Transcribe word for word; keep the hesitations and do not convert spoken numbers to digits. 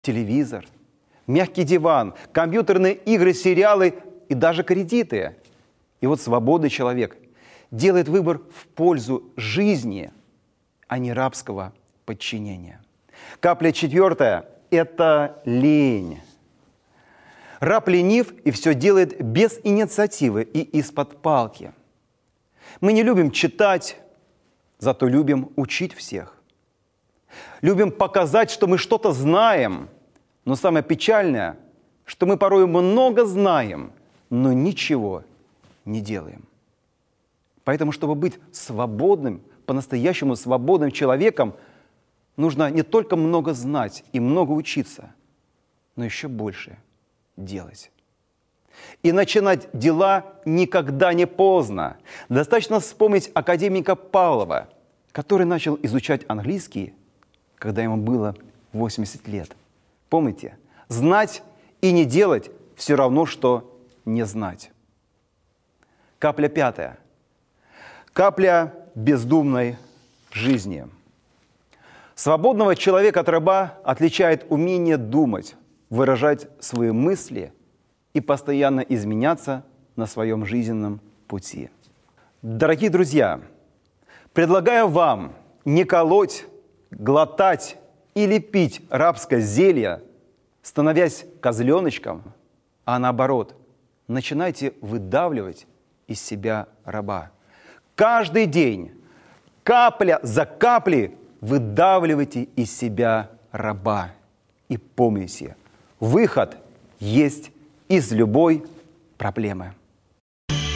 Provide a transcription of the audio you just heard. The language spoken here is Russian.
телевизор, мягкий диван, компьютерные игры, сериалы и даже кредиты. И вот свободный человек делает выбор в пользу жизни, а не рабского подчинения. Капля четвертая – это лень. Раб ленив и все делает без инициативы и из-под палки. Мы не любим читать, зато любим учить всех. Любим показать, что мы что-то знаем, но самое печальное, что мы порой много знаем, но ничего не делаем. Поэтому, чтобы быть свободным, по-настоящему свободным человеком, нужно не только много знать и много учиться, но еще больше делать. И начинать дела никогда не поздно. Достаточно вспомнить академика Павлова, который начал изучать английский, когда ему было восемьдесят лет. Помните? Знать и не делать все равно, что не знать. Капля пятая. Капля бездумной жизни. Свободного человека от раба отличает умение думать, выражать свои мысли и постоянно изменяться на своем жизненном пути. Дорогие друзья, предлагаю вам не колоть, глотать или пить рабское зелье, становясь козленочком, а наоборот, начинайте выдавливать из себя раба. Каждый день, капля за каплей, выдавливайте из себя раба. И помните, выход есть из любой проблемы.